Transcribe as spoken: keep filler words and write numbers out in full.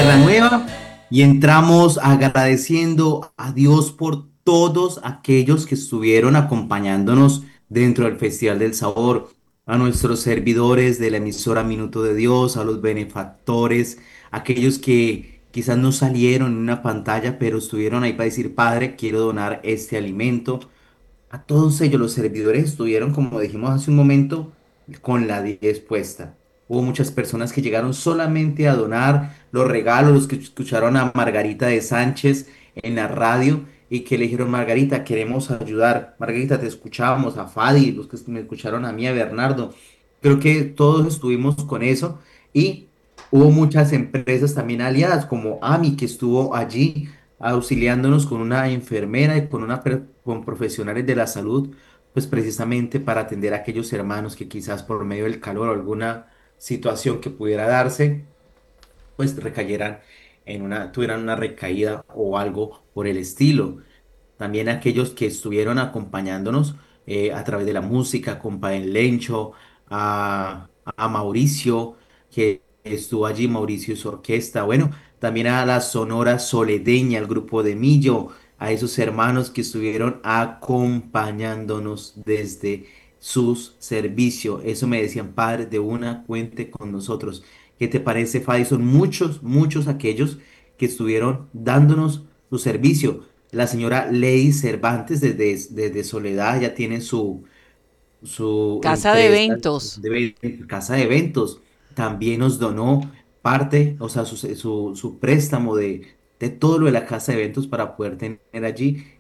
tierra nueva y entramos agradeciendo a Dios por todos aquellos que estuvieron acompañándonos dentro del Festival del Sabor, a nuestros servidores de la emisora Minuto de Dios, a los benefactores, aquellos que quizás no salieron en una pantalla, pero estuvieron ahí para decir, Padre, quiero donar este alimento. A todos ellos, los servidores estuvieron, como dijimos hace un momento, con la diez puesta. Hubo muchas personas que llegaron solamente a donar los regalos, los que escucharon a Margarita de Sánchez en la radio y que le dijeron, Margarita, queremos ayudar. Margarita, te escuchábamos, a Fadi, los que me escucharon a mí, a Bernardo. Creo que todos estuvimos con eso y hubo muchas empresas también aliadas, como AMI, que estuvo allí auxiliándonos con una enfermera y con, una, per- con profesionales de la salud, pues precisamente para atender a aquellos hermanos que quizás por medio del calor o alguna situación que pudiera darse, pues recayeran en una, tuvieran una recaída o algo por el estilo. También aquellos que estuvieron acompañándonos eh, a través de la música, con el Lencho, a, a Mauricio, que estuvo allí, Mauricio y su orquesta. Bueno, también a la Sonora Soledeña, al grupo de Millo, a esos hermanos que estuvieron acompañándonos desde sus servicios. Eso me decían, padre, de una cuente con nosotros. ¿Qué te parece, Fadi? Son muchos, muchos aquellos que estuvieron dándonos su servicio. La señora Lady Cervantes desde, desde Soledad ya tiene su, su Casa de empresa eventos. de ve- casa de eventos. También nos donó parte, o sea, su, su, su préstamo de, de todo lo de la casa de eventos para poder tener allí.